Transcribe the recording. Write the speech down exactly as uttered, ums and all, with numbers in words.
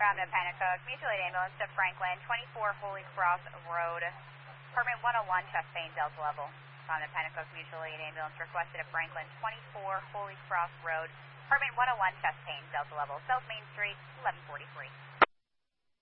From the Pennacook Mutual Aid Ambulance to Franklin, twenty-four Holy Cross Road, apartment one oh one, chest pain, Delta level. From the Pennacook Mutual Aid Ambulance requested at Franklin, twenty-four Holy Cross Road, apartment one oh one, chest pain, Delta level, South Main Street, eleven forty-three.